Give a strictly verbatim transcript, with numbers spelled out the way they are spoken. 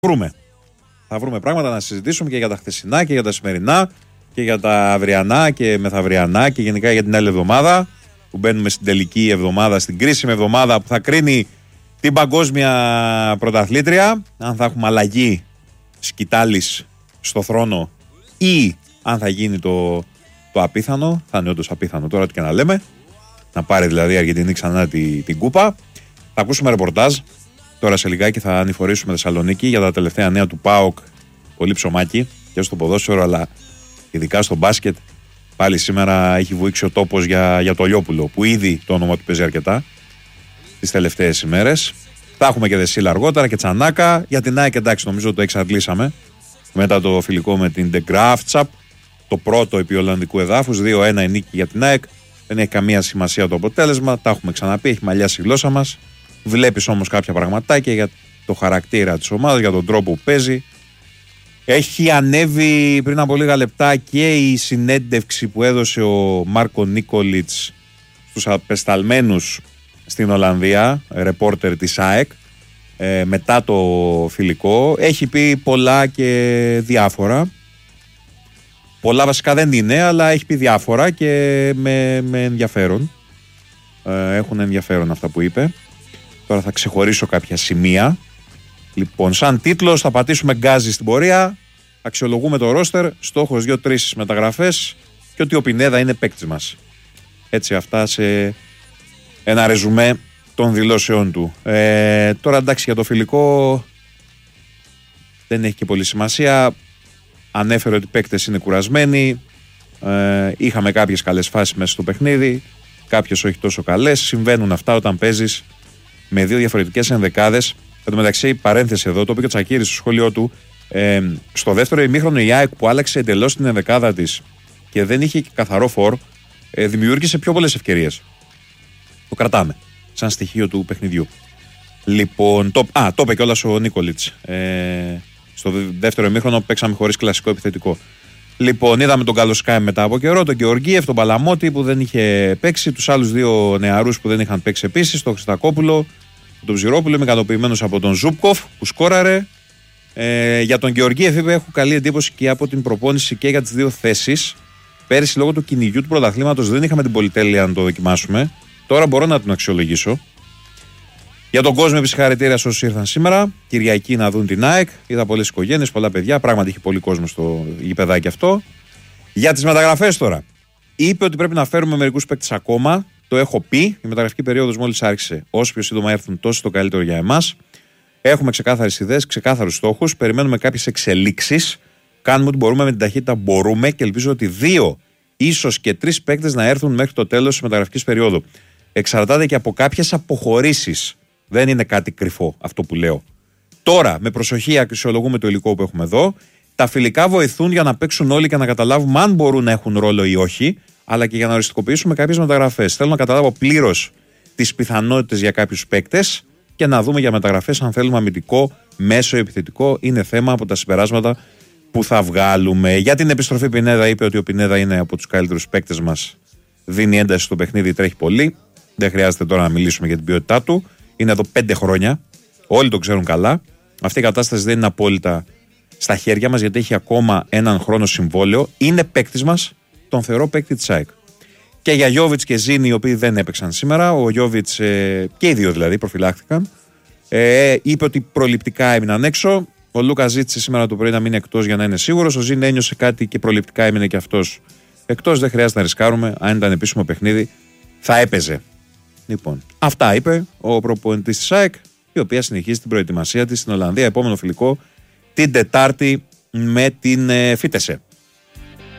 βρούμε. Θα βρούμε πράγματα να συζητήσουμε και για τα χθεσινά και για τα σημερινά και για τα αυριανά και μεθαυριανά και γενικά για την άλλη εβδομάδα που μπαίνουμε στην τελική εβδομάδα, στην κρίσιμη εβδομάδα που θα κρίνει την παγκόσμια πρωταθλήτρια. Αν θα έχουμε αλλαγή σκητάλης στο θρόνο ή αν θα γίνει το, το απίθανο. Θα είναι όντως απίθανο τώρα, τι και να λέμε. Να πάρει δηλαδή η Αργεντινή ξανά την, την κούπα. Θα ακούσουμε ρεπορτάζ. Τώρα σε λιγάκι θα ανηφορήσουμε Θεσσαλονίκη για τα τελευταία νέα του ΠΑΟΚ. Πολύ ψωμάκι και στο ποδόσφαιρο, αλλά ειδικά στο μπάσκετ. Πάλι σήμερα έχει βουήξει ο τόπος για, για το Λιόπουλο, που ήδη το όνομα του παίζει αρκετά τις τελευταίες ημέρες. Θα έχουμε και Δεσίλα αργότερα και Τσανάκα. Για την ΑΕΚ, εντάξει, νομίζω το εξαντλήσαμε. Μετά το φιλικό με την De Graafschap, το πρώτο επί Ολλανδικού εδάφους, δύο ένα η νίκη για την ΑΕΚ. Δεν έχει καμία σημασία το αποτέλεσμα. Τα έχουμε ξαναπεί, έχει μαλλιάσει η γλώσσα μας. Βλέπεις όμως κάποια πραγματάκια για το χαρακτήρα της ομάδας, για τον τρόπο που παίζει. Έχει ανέβει πριν από λίγα λεπτά και η συνέντευξη που έδωσε ο Μάρκο Νίκολιτς στους απεσταλμένους στην Ολλανδία, ρεπόρτερ της ΑΕΚ, ε, μετά το φιλικό. Έχει πει πολλά και διάφορα. Πολλά βασικά δεν είναι, αλλά έχει πει διάφορα και με, με ενδιαφέρον. Ε, έχουν ενδιαφέρον αυτά που είπε. Τώρα θα ξεχωρίσω κάποια σημεία. Λοιπόν, σαν τίτλος θα πατήσουμε γκάζι στην πορεία. Αξιολογούμε το ρόστερ. Στόχος δύο τρεις μεταγραφές. Και ότι ο Πινέδα είναι παίκτης μας. Έτσι, αυτά σε ένα ρεζουμέ των δηλώσεών του. Ε, τώρα εντάξει, για το φιλικό δεν έχει και πολύ σημασία. Ανέφερε ότι οι παίκτες είναι κουρασμένοι. Ε, είχαμε κάποιες καλές φάσεις μέσα στο παιχνίδι. Κάποιες όχι τόσο καλές. Συμβαίνουν αυτά όταν παίζεις με δύο διαφορετικές ενδεκάδες. Εν τω μεταξύ, παρένθεση εδώ, το είπε και ο Τσακίρης στο σχόλιο του. Ε, στο δεύτερο ημίχρονο η ΑΕΚ που άλλαξε εντελώς την ενδεκάδα της και δεν είχε καθαρό φορ, ε, δημιούργησε πιο πολλές ευκαιρίες. Το κρατάμε σαν στοιχείο του παιχνιδιού. Λοιπόν, το, α, το είπε κιόλας ο Νίκολιτς. Ε, στο δεύτερο ημίχρονο παίξαμε χωρίς κλασικό επιθετικό. Λοιπόν, είδαμε τον Καλοσκάι μετά από καιρό, τον Γεωργίευ, τον Παλαμότη που δεν είχε παίξει, τους άλλους δύο νεαρούς που δεν είχαν παίξει επίσης, τον Χριστακόπουλο, τον Ψηρόπουλο. Είμαι ικανοποιημένος από τον Ζούπκοφ που σκόραρε. Ε, για τον Γεωργίευ έχω καλή εντύπωση και από την προπόνηση και για τις δύο θέσεις. Πέρυσι λόγω του κυνηγιού του πρωταθλήματος δεν είχαμε την πολυτέλεια να το δοκιμάσουμε. Τώρα μπορώ να τον αξιολογήσω. Για τον κόσμο, συγχαρητήρια σε όσους ήρθαν σήμερα. Κυριακή να δουν την ΑΕΚ. Είδα πολλές οικογένειες, πολλά παιδιά. Πράγματι είχε πολύ κόσμο στο γηπεδάκι αυτό. Για τις μεταγραφές τώρα. Είπε ότι πρέπει να φέρουμε μερικούς παίκτες ακόμα. Το έχω πει. Η μεταγραφική περίοδος μόλις άρχισε. Όσο πιο σύντομα έρθουν, τόσο το καλύτερο για εμάς. Έχουμε ξεκάθαρες ιδέες, ξεκάθαρους στόχους. Περιμένουμε κάποιες εξελίξεις. Κάνουμε ό,τι μπορούμε με την ταχύτητα μπορούμε και ελπίζω ότι δύο, ίσως και τρεις παίκτες να έρθουν μέχρι το τέλος της μεταγραφικής περίοδου. Εξαρτάται και από κάποιες αποχωρήσεις. Δεν είναι κάτι κρυφό αυτό που λέω. Τώρα, με προσοχή αξιολογούμε το υλικό που έχουμε εδώ. Τα φιλικά βοηθούν για να παίξουν όλοι και να καταλάβουμε αν μπορούν να έχουν ρόλο ή όχι, αλλά και για να οριστικοποιήσουμε κάποιες μεταγραφές. Θέλω να καταλάβω πλήρως τις πιθανότητες για κάποιους παίκτες και να δούμε για μεταγραφές αν θέλουμε αμυντικό, μέσο, επιθετικό. Είναι θέμα από τα συμπεράσματα που θα βγάλουμε. Για την επιστροφή Πινέδα, είπε ότι ο Πινέδα είναι από τους καλύτερους παίκτες μας. Δίνει ένταση στο παιχνίδι, τρέχει πολύ. Δεν χρειάζεται τώρα να μιλήσουμε για την ποιότητά του. Είναι εδώ πέντε χρόνια. Όλοι το ξέρουν καλά. Αυτή η κατάσταση δεν είναι απόλυτα στα χέρια μας γιατί έχει ακόμα έναν χρόνο συμβόλαιο. Είναι παίκτης μας. Τον θεωρώ παίκτη της ΑΕΚ. Και για Γιόβιτς και Ζήνη, οι οποίοι δεν έπαιξαν σήμερα. Ο Γιόβιτς ε, και οι δύο δηλαδή προφυλάχθηκαν. Ε, είπε ότι προληπτικά έμειναν έξω. Ο Λούκα ζήτησε σήμερα το πρωί να μείνει εκτός για να είναι σίγουρος. Ο Ζήνη ένιωσε κάτι και προληπτικά έμεινε και αυτός εκτός. Δεν χρειάζεται να ρισκάρουμε. Αν ήταν επίσημο παιχνίδι, θα έπαιζε. Λοιπόν, αυτά είπε ο προπονητής της ΑΕΚ, η οποία συνεχίζει την προετοιμασία της στην Ολλανδία. Επόμενο φιλικό την Τετάρτη με την ε, Φίτεσε.